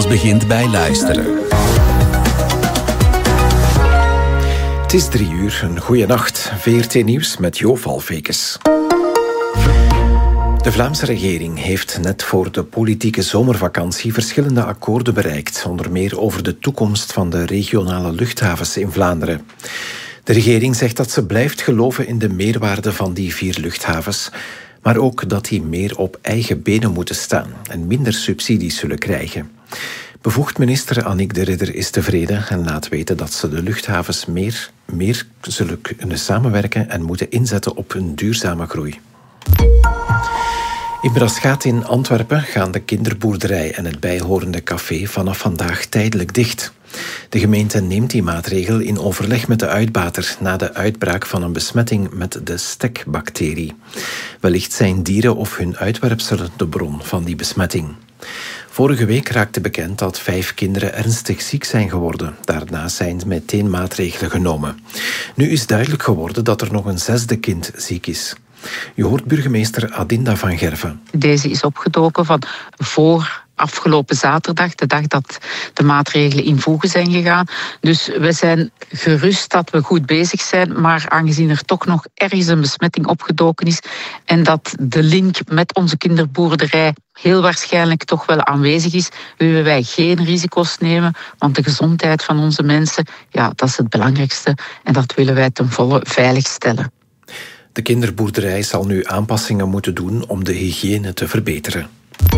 Alles begint bij luisteren. Het is 3:00, een goeie nacht. VRT Nieuws met Jo Valfekes. De Vlaamse regering heeft net voor de politieke zomervakantie verschillende akkoorden bereikt, onder meer over de toekomst van de regionale luchthavens in Vlaanderen. De regering zegt dat ze blijft geloven in de meerwaarde van die 4 luchthavens, maar ook dat die meer op eigen benen moeten staan en minder subsidies zullen krijgen. Bevoegd minister Annick de Ridder is tevreden en laat weten dat ze de luchthavens meer zullen kunnen samenwerken en moeten inzetten op een duurzame groei. In Braschaat in Antwerpen gaan de kinderboerderij en het bijhorende café vanaf vandaag tijdelijk dicht. De gemeente neemt die maatregel in overleg met de uitbater na de uitbraak van een besmetting met de stekbacterie. Wellicht zijn dieren of hun uitwerpselen de bron van die besmetting. Vorige week raakte bekend dat 5 kinderen ernstig ziek zijn geworden. Daarna zijn meteen maatregelen genomen. Nu is duidelijk geworden dat er nog een 6e kind ziek is. Je hoort burgemeester Adinda van Gerven. Deze is opgedoken van voor afgelopen zaterdag, de dag dat de maatregelen in voege zijn gegaan. Dus we zijn gerust dat we goed bezig zijn, maar aangezien er toch nog ergens een besmetting opgedoken is en dat de link met onze kinderboerderij heel waarschijnlijk toch wel aanwezig is, willen wij geen risico's nemen, want de gezondheid van onze mensen, ja, dat is het belangrijkste en dat willen wij ten volle veilig stellen. De kinderboerderij zal nu aanpassingen moeten doen om de hygiëne te verbeteren.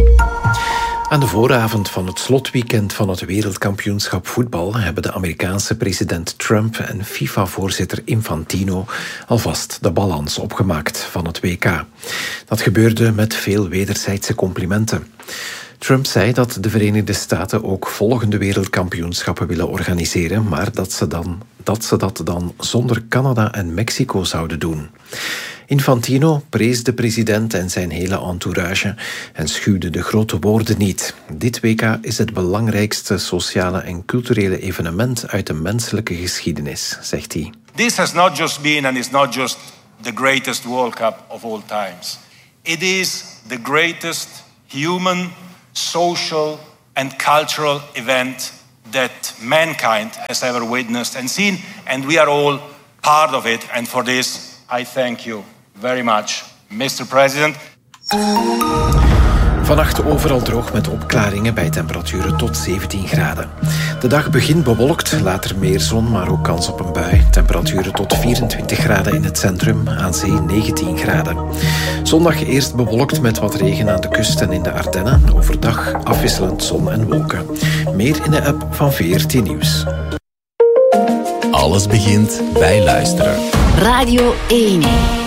Aan de vooravond van het slotweekend van het wereldkampioenschap voetbal hebben de Amerikaanse president Trump en FIFA-voorzitter Infantino alvast de balans opgemaakt van het WK. Dat gebeurde met veel wederzijdse complimenten. Trump zei dat de Verenigde Staten ook volgende wereldkampioenschappen willen organiseren, maar dat ze dat dan zonder Canada en Mexico zouden doen. Infantino prees de president en zijn hele entourage en schuwde de grote woorden niet. Dit WK is het belangrijkste sociale en culturele evenement uit de menselijke geschiedenis, zegt hij. This has not just been and is not just the greatest World Cup of all times. It is the greatest human, social and cultural event that mankind has ever witnessed and seen, and we are all part of it. And for this, I thank you very much, Mr. President. Vannacht overal droog met opklaringen bij temperaturen tot 17 graden. De dag begint bewolkt, later meer zon, maar ook kans op een bui. Temperaturen tot 24 graden in het centrum, aan zee 19 graden. Zondag eerst bewolkt met wat regen aan de kust en in de Ardennen. Overdag afwisselend zon en wolken. Meer in de app van VRT Nieuws. Alles begint bij luisteren. Radio 1.